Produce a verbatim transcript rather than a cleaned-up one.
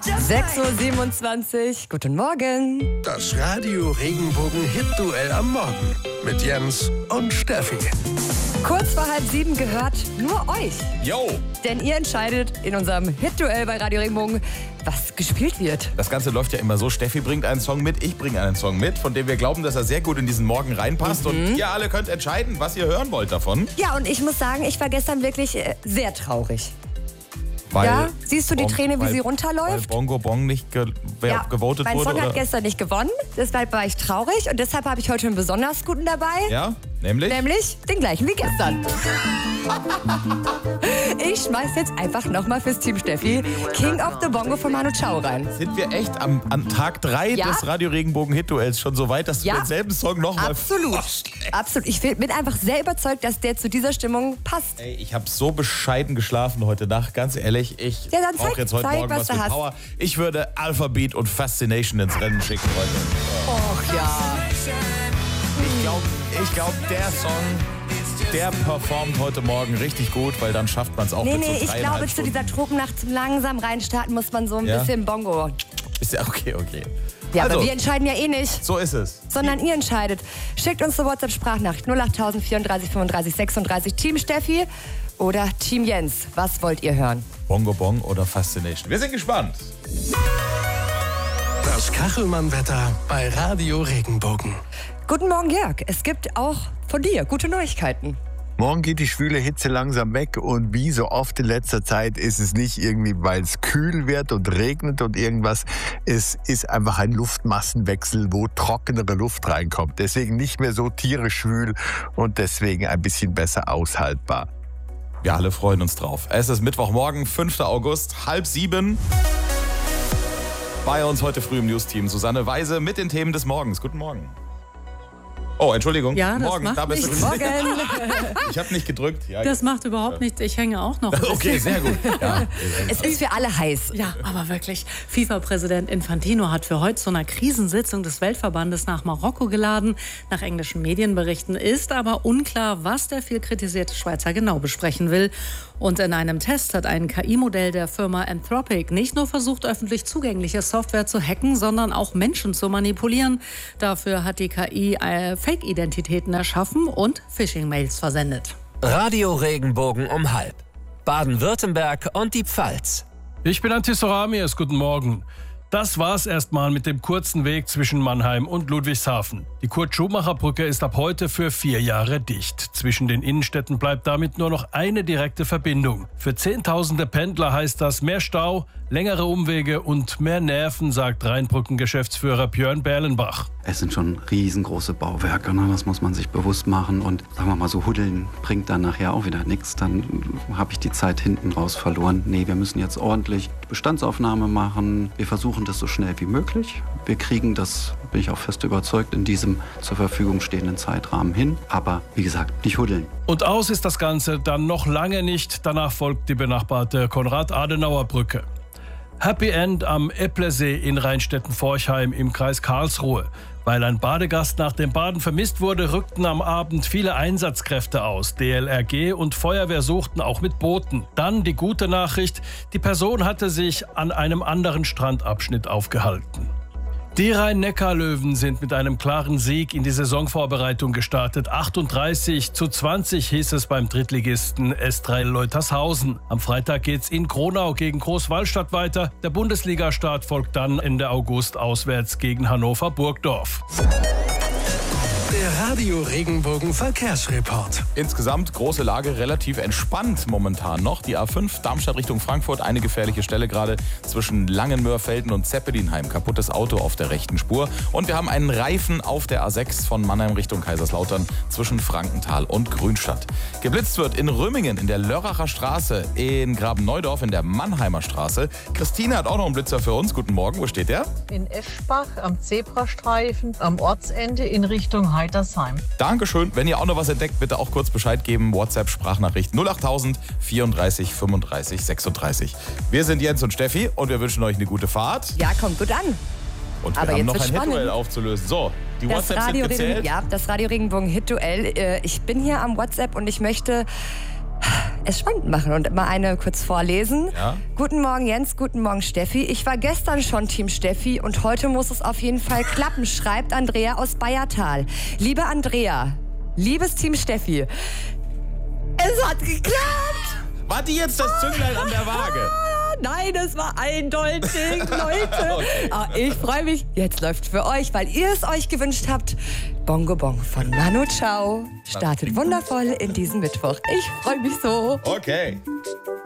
sechs Uhr siebenundzwanzig. Guten Morgen. Das Radio Regenbogen Hit-Duell am Morgen mit Jens und Steffi. Kurz vor halb sieben gehört nur euch. Yo! Denn ihr entscheidet in unserem Hit-Duell bei Radio Regenbogen, was gespielt wird. Das Ganze läuft ja immer so, Steffi bringt einen Song mit, ich bringe einen Song mit, von dem wir glauben, dass er sehr gut in diesen Morgen reinpasst. Mhm. Und ihr alle könnt entscheiden, was ihr hören wollt davon. Ja, und ich muss sagen, ich war gestern wirklich äh, sehr traurig. Weil ja, siehst du die Bon- Träne, wie weil, sie runterläuft? Weil Bongo Bong nicht ge wer Ja, gewotet mein wurde? Song hat Oder? gestern nicht gewonnen, deshalb war ich traurig und deshalb habe ich heute einen besonders guten dabei. Ja, nämlich? Nämlich den gleichen wie gestern. Ich schmeiß jetzt einfach nochmal fürs Team Steffi King of the Bongo von Manu Chao rein. Sind wir echt am, an Tag drei Ja. des Radio Regenbogen Hit-Duells schon so weit, dass Ja. du denselben Song nochmal... Absolut. Absolut. Ich bin einfach sehr überzeugt, dass der zu dieser Stimmung passt. Ey, ich habe so bescheiden geschlafen heute Nacht, ganz ehrlich. Ich Ja, dann brauche zeig- jetzt heute zeig, Morgen was was du mit hast. Power. Ich würde Alphabet und Fascination ins Rennen schicken heute. Och ja. Ich glaube, ich glaub, der Song, der performt heute Morgen richtig gut, weil dann schafft man es auch Nee, mit so nee, ich dreieinhalb glaube, zu Stunden. dieser Tropennacht zum langsam reinstarten muss man so ein Ja? bisschen Bongo. Ist ja okay, okay. Ja, also, aber wir entscheiden ja eh nicht. so ist es. Sondern ihr entscheidet. Schickt uns eine WhatsApp-Sprachnachricht null acht vierunddreißig fünfunddreißig sechsunddreißig. Team Steffi oder Team Jens. Was wollt ihr hören? Bongo Bong oder Fascination. Wir sind gespannt. Das Kachelmann-Wetter bei Radio Regenbogen. Guten Morgen, Jörg. Es gibt auch von dir gute Neuigkeiten. Morgen geht die schwüle Hitze langsam weg und wie so oft in letzter Zeit ist es nicht irgendwie, weil es kühl wird und regnet und irgendwas. Es ist einfach ein Luftmassenwechsel, wo trockenere Luft reinkommt. Deswegen nicht mehr so tierisch schwül und deswegen ein bisschen besser aushaltbar. Wir alle freuen uns drauf. Es ist Mittwochmorgen, fünfter August, halb sieben. Bei uns heute früh im News-Team Susanne Weise mit den Themen des Morgens. Guten Morgen. Oh, Entschuldigung. Ja, das Morgen, macht da bist nichts. du. Morgen. Ich habe nicht gedrückt. Ja, Das macht überhaupt nichts. Ich hänge auch noch. ein okay, bisschen. sehr gut. Ja. Es ist für alle heiß. Ja, aber wirklich. FIFA-Präsident Infantino hat für heute zu einer Krisensitzung des Weltverbandes nach Marokko geladen. Nach englischen Medienberichten ist aber unklar, was der viel kritisierte Schweizer genau besprechen will. Und in einem Test hat ein K I-Modell der Firma Anthropic nicht nur versucht, öffentlich zugängliche Software zu hacken, sondern auch Menschen zu manipulieren. Dafür hat die K I äh, Fake-Identitäten erschaffen und Phishing-Mails versendet. Radio Regenbogen um halb. Baden-Württemberg und die Pfalz. Ich bin Antis Soramias, guten Morgen. Das war's erstmal mit dem kurzen Weg zwischen Mannheim und Ludwigshafen. Die Kurt-Schumacher-Brücke ist ab heute für vier Jahre dicht. Zwischen den Innenstädten bleibt damit nur noch eine direkte Verbindung. Für Zehntausende Pendler heißt das mehr Stau, längere Umwege und mehr Nerven, sagt Rheinbrücken-Geschäftsführer Björn Berlenbach. Es sind schon riesengroße Bauwerke, ne? Das muss man sich bewusst machen. Und sagen wir mal so, Huddeln bringt dann nachher auch wieder nichts. Dann habe ich die Zeit hinten raus verloren. Nee, wir müssen jetzt ordentlich Bestandsaufnahme machen. Wir versuchen das so schnell wie möglich. Wir kriegen das, bin ich auch fest überzeugt, in diesem zur Verfügung stehenden Zeitrahmen hin. Aber wie gesagt, nicht huddeln. Und aus ist das Ganze dann noch lange nicht. Danach folgt die benachbarte Konrad-Adenauer-Brücke. Happy End am Epplesee in Rheinstetten-Forchheim im Kreis Karlsruhe. Weil ein Badegast nach dem Baden vermisst wurde, rückten am Abend viele Einsatzkräfte aus. D L R G und Feuerwehr suchten auch mit Booten. Dann die gute Nachricht, die Person hatte sich an einem anderen Strandabschnitt aufgehalten. Die Rhein-Neckar-Löwen sind mit einem klaren Sieg in die Saisonvorbereitung gestartet. achtunddreißig zu zwanzig hieß es beim Drittligisten S drei Leutershausen. Am Freitag geht's in Kronau gegen Großwallstadt weiter. Der Bundesligastart folgt dann Ende August auswärts gegen Hannover-Burgdorf. Der Radio Regenbogen Verkehrsreport. Insgesamt große Lage, relativ entspannt momentan noch. Die A fünf Darmstadt Richtung Frankfurt, eine gefährliche Stelle gerade zwischen Langenmörfelden und Zeppelinheim. Kaputtes Auto auf der rechten Spur. Und wir haben einen Reifen auf der A sechs von Mannheim Richtung Kaiserslautern zwischen Frankenthal und Grünstadt. Geblitzt wird in Römingen in der Lörracher Straße, in Graben-Neudorf in der Mannheimer Straße. Christine hat auch noch einen Blitzer für uns. Guten Morgen, wo steht der? In Eschbach am Zebrastreifen am Ortsende in Richtung Heitersheim. Dankeschön. Wenn ihr auch noch was entdeckt, bitte auch kurz Bescheid geben. WhatsApp-Sprachnachricht null acht vierunddreißig fünfunddreißig sechsunddreißig. Wir sind Jens und Steffi und wir wünschen euch eine gute Fahrt. Ja, kommt gut an. Und wir Aber haben jetzt noch ein wird's Hit-Duell spannend. aufzulösen. So, die Das WhatsApps Radio sind gezählt. Regen, ja, das Radio Regenbogen Hit-Duell. Äh, Ich bin hier am WhatsApp und ich möchte es spannend machen und mal eine kurz vorlesen. Ja. Guten Morgen Jens, guten Morgen Steffi. Ich war gestern schon Team Steffi und heute muss es auf jeden Fall klappen, schreibt Andrea aus Bayertal. Liebe Andrea, liebes Team Steffi, es hat geklappt! War die jetzt das Zünglein an der Waage? Nein, es war eindeutig, Leute. Okay. Aber ich freue mich, jetzt läuft für euch, weil ihr es euch gewünscht habt. Bongo Bong von Manu Chao startet wundervoll in diesen Mittwoch. Ich freue mich so. Okay.